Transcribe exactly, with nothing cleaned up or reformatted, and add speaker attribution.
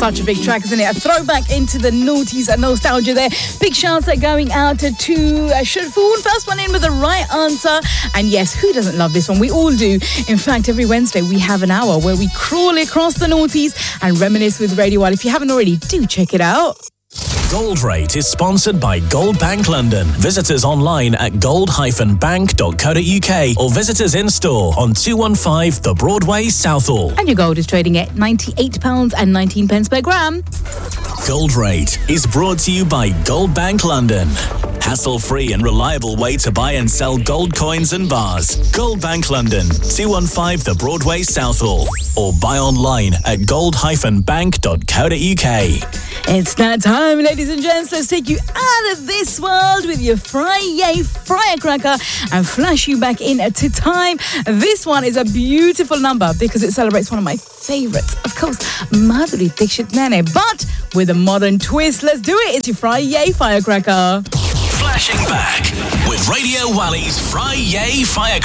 Speaker 1: Such a big track, isn't it? A throwback into the noughties and nostalgia there. Big shouts are going out to, to uh, Shirfoon. First one in with the right answer. And yes, who doesn't love this one? We all do. In fact, every Wednesday we have an hour where we crawl across the noughties and reminisce with Radio One. If you haven't already, do check it out.
Speaker 2: Gold Rate is sponsored by Gold Bank London. Visit us online at gold dash bank dot co dot uk or visit us in store on two one five The Broadway, Southall.
Speaker 1: And your gold is trading at ninety-eight pounds nineteen per gram.
Speaker 2: Gold Rate is brought to you by Gold Bank London. Hassle-free and reliable way to buy and sell gold coins and bars. Gold Bank London, two one five The Broadway, Southall. Or buy online at gold dash bank dot co dot uk.
Speaker 1: It's that time, ladies and gents. Let's take you out of this world with your Friday firecracker and flash you back in to time. This one is a beautiful number because it celebrates one of my favorites, of course, Madhuri Dixit Nene, but with a modern twist. Let's do it. It's your Friday firecracker.
Speaker 2: Flashing back with Radio Wally's Friday Firecracker.